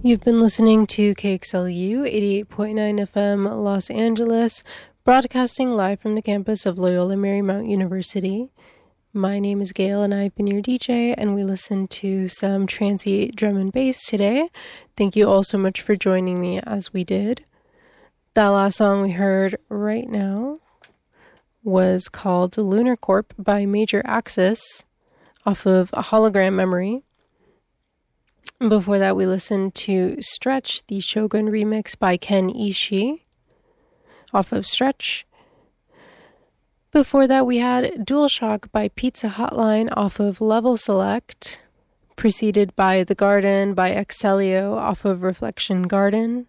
You've been listening to KXLU 88.9 FM Los Angeles, broadcasting live from the campus of Loyola Marymount University. My name is Gail and I've been your DJ, and we listened to some transient drum and bass today. Thank you all so much for joining me as we did. That last song we heard right now was called Lunar Corp by Major Axis off of A Hologram Memory. Before that, we listened to Stretch, the Shogun remix by Ken Ishii off of Stretch. Before that, we had DualShock by Pizza Hotline off of Level Select, preceded by The Garden by Excelio off of Reflection Garden.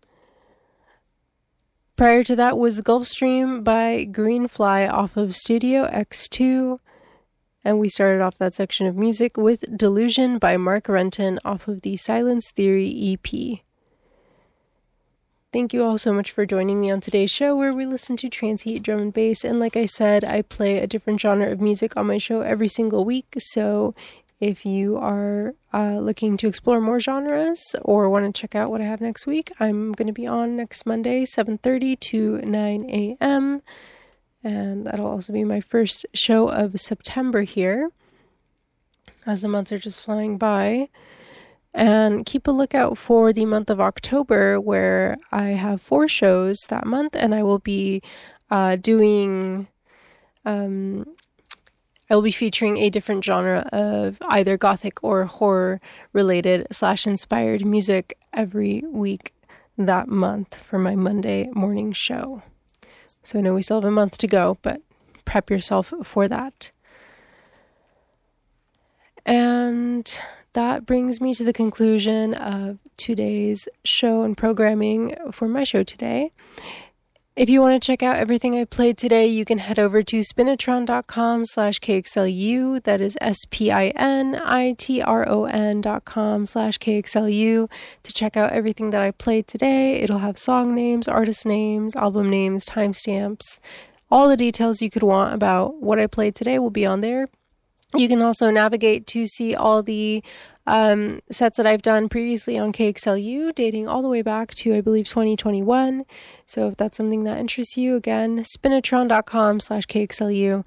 Prior to that was Gulfstream by Greenfly off of Studio X2. And we started off that section of music with Delusion by Mark Renton off of the Silence Theory EP. Thank you all so much for joining me on today's show, where we listen to transient drum and bass. And like I said, I play a different genre of music on my show every single week. So if you are looking to explore more genres or want to check out what I have next week, I'm going to be on next Monday, 7:30 to 9 a.m., and that'll also be my first show of September here, as the months are just flying by. And keep a lookout for the month of October, where I have 4 shows that month, and I will be I will be featuring a different genre of either gothic or horror related / inspired music every week that month for my Monday morning show. So I know we still have a month to go, but prep yourself for that. And that brings me to the conclusion of today's show and programming for my show today. If you want to check out everything I played today, you can head over to spinitron.com/KXLU. That is spinitron.com/KXLU to check out everything that I played today. It'll have song names, artist names, album names, timestamps. All the details you could want about what I played today will be on there. You can also navigate to see all the sets that I've done previously on KXLU, dating all the way back to, I believe, 2021. So if that's something that interests you, again, spinitron.com/KXLU,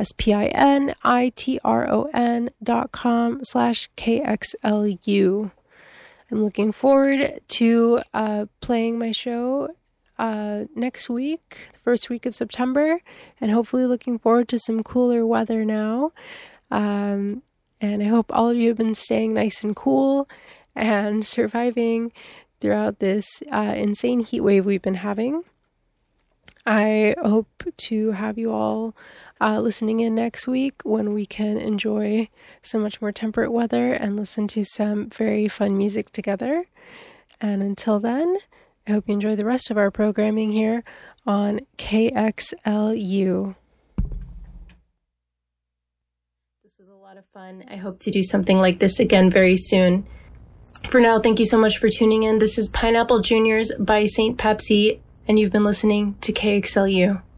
spinitron.com/KXLU. I'm looking forward to playing my show next week, the first week of September, and hopefully looking forward to some cooler weather now. And I hope all of you have been staying nice and cool and surviving throughout this insane heat wave we've been having. I hope to have you all listening in next week when we can enjoy so much more temperate weather and listen to some very fun music together. And until then, I hope you enjoy the rest of our programming here on KXLU. Of fun. I hope to do something like this again very soon. For now, thank you so much for tuning in. This is Pineapple Juniors by Saint Pepsi, and you've been listening to KXLU.